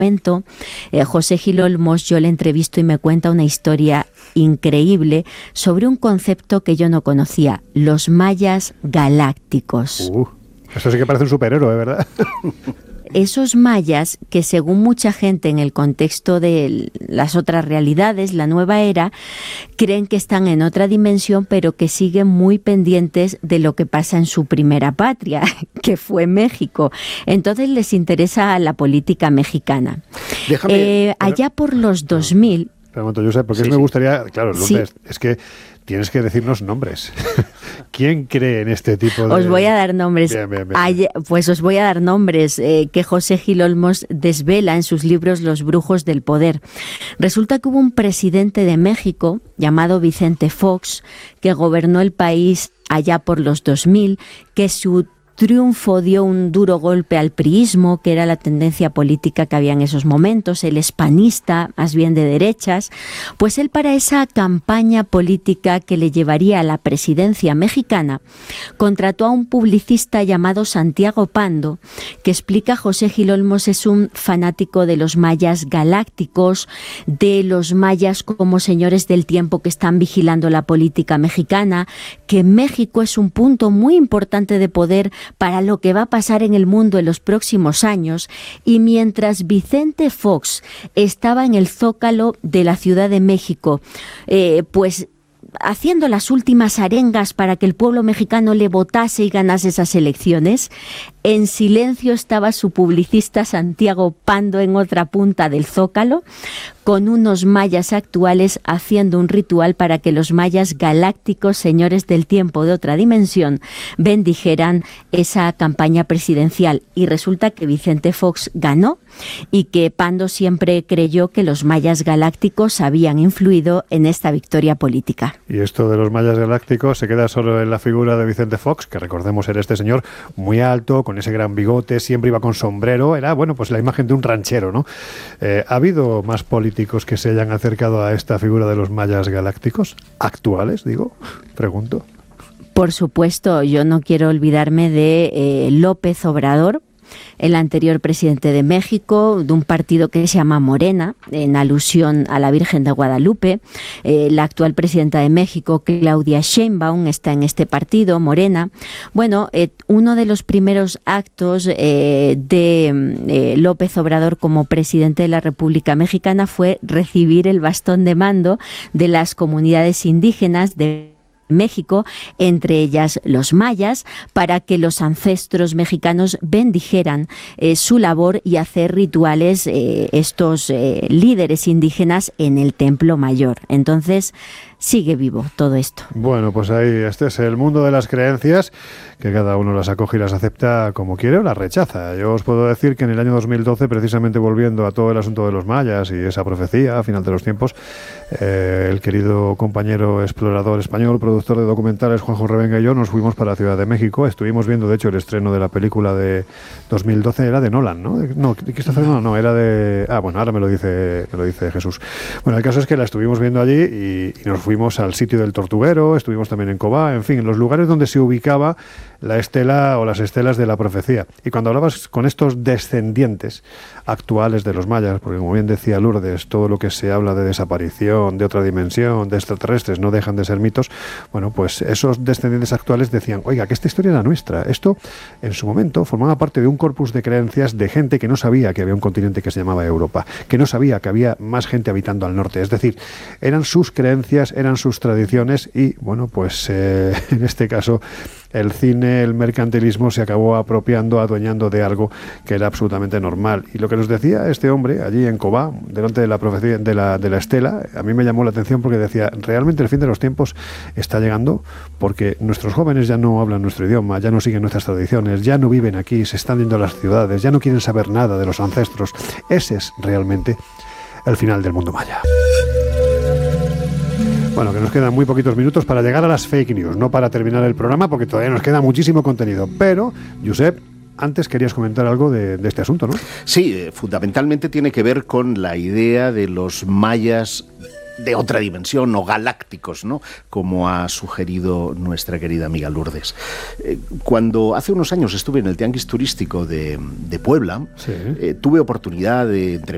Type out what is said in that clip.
José Gil Olmos, yo le entrevisto y me cuenta una historia increíble sobre un concepto que yo no conocía, los mayas galácticos. Esto sí que parece un superhéroe, ¿verdad? Esos mayas que, según mucha gente en el contexto de las otras realidades, la nueva era, creen que están en otra dimensión, pero que siguen muy pendientes de lo que pasa en su primera patria, que fue México. Entonces les interesa la política mexicana. Allá por los 2000... Pregunto, Josep, porque me gustaría, claro, Lourdes, es que tienes que decirnos nombres. ¿Quién cree en este tipo de...? Os voy a dar nombres. Bien. Pues os voy a dar nombres que José Gil Olmos desvela en sus libros Los brujos del poder. Resulta que hubo un presidente de México llamado Vicente Fox que gobernó el país allá por los 2000, que su triunfo dio un duro golpe al priismo, que era la tendencia política que había en esos momentos, el hispanista, más bien de derechas. Pues él, para esa campaña política que le llevaría a la presidencia mexicana, contrató a un publicista llamado Santiago Pando, que, explica José Gil Olmos, es un fanático de los mayas galácticos, de los mayas como señores del tiempo que están vigilando la política mexicana, que México es un punto muy importante de poder para lo que va a pasar en el mundo en los próximos años. Y mientras Vicente Fox estaba en el Zócalo de la Ciudad de México, pues haciendo las últimas arengas para que el pueblo mexicano le votase y ganase esas elecciones, en silencio estaba su publicista Santiago Pando en otra punta del Zócalo, con unos mayas actuales haciendo un ritual para que los mayas galácticos, señores del tiempo de otra dimensión, bendijeran esa campaña presidencial. Y resulta que Vicente Fox ganó y que Pando siempre creyó que los mayas galácticos habían influido en esta victoria política. Y esto de los mayas galácticos se queda solo en la figura de Vicente Fox, que recordemos era este señor muy alto, con ese gran bigote, siempre iba con sombrero, era, bueno, pues la imagen de un ranchero, ¿no? ¿Ha habido más políticos que se hayan acercado a esta figura de los mayas galácticos? ¿Actuales, digo? Pregunto. Por supuesto, yo no quiero olvidarme de López Obrador, el anterior presidente de México, de un partido que se llama Morena, en alusión a la Virgen de Guadalupe. La actual presidenta de México, Claudia Sheinbaum, está en este partido, Morena. Bueno, uno de los primeros actos de López Obrador como presidente de la República Mexicana fue recibir el bastón de mando de las comunidades indígenas de México, entre ellas los mayas, para que los ancestros mexicanos bendijeran su labor y hacer rituales estos líderes indígenas en el Templo Mayor. Entonces, sigue vivo todo esto. Bueno, pues ahí, este es el mundo de las creencias, que cada uno las acoge y las acepta como quiere o las rechaza. Yo os puedo decir que en el año 2012, precisamente volviendo a todo el asunto de los mayas y esa profecía a final de los tiempos, el querido compañero explorador español, productor de documentales, Juanjo Revenga, y yo nos fuimos para la Ciudad de México. Estuvimos viendo, de hecho, el estreno de la película de 2012, era de Nolan, ¿no? No, de Christopher Nolan, no, era de... Ah, bueno, ahora me lo dice Jesús. Bueno, el caso es que la estuvimos viendo allí y nos fuimos al sitio del Tortuguero, estuvimos también en Cobá, en fin, en los lugares donde se ubicaba la estela o las estelas de la profecía. Y cuando hablabas con estos descendientes actuales de los mayas, porque como bien decía Lourdes, todo lo que se habla de desaparición, de otra dimensión, de extraterrestres, no dejan de ser mitos, bueno, pues esos descendientes actuales decían, oiga, que esta historia era nuestra. Esto, en su momento, formaba parte de un corpus de creencias de gente que no sabía que había un continente que se llamaba Europa, que no sabía que había más gente habitando al norte. Es decir, eran sus creencias, eran sus tradiciones y, bueno, pues en este caso el cine, el mercantilismo se acabó apropiando, adueñando de algo que era absolutamente normal. Y lo que nos decía este hombre allí en Cobá, delante de la profecía de la estela, a mí me llamó la atención porque decía, realmente el fin de los tiempos está llegando porque nuestros jóvenes ya no hablan nuestro idioma, ya no siguen nuestras tradiciones, ya no viven aquí, se están yendo a las ciudades, ya no quieren saber nada de los ancestros. Ese es realmente el final del mundo maya. Bueno, que nos quedan muy poquitos minutos para llegar a las fake news, no para terminar el programa, porque todavía nos queda muchísimo contenido. Pero, Josep, antes querías comentar algo de este asunto, ¿no? Sí, fundamentalmente tiene que ver con la idea de los mayas de otra dimensión o galácticos, ¿no? Como ha sugerido nuestra querida amiga Lourdes. Cuando hace unos años estuve en el Tianguis Turístico de Puebla, sí, tuve oportunidad de entrevistar